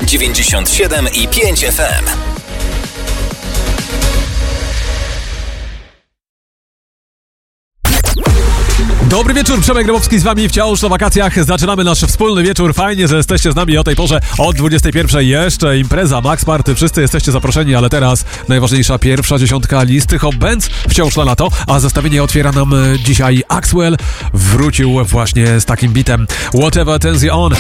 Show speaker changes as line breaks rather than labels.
97,5 FM.
Dobry wieczór, Przemek Grabowski z wami wciąż na wakacjach. Zaczynamy nasz wspólny wieczór. Fajnie, że jesteście z nami o tej porze. Od 21 jeszcze impreza Max Party. Wszyscy jesteście zaproszeni, ale teraz najważniejsza pierwsza dziesiątka listy Hot Bands wciąż na lato, a zestawienie otwiera nam dzisiaj Axwell. Wrócił właśnie z takim bitem Whatever Turns You On.